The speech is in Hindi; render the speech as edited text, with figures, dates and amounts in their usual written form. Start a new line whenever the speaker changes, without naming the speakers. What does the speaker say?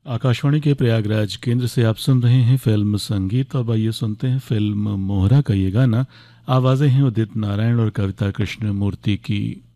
आकाशवाणी के प्रयागराज केंद्र से आप सुन रहे हैं फिल्म संगीत। अब आइए सुनते हैं फिल्म मोहरा का ये गाना। आवाज़ें हैं उदित नारायण और कविता कृष्णमूर्ति की।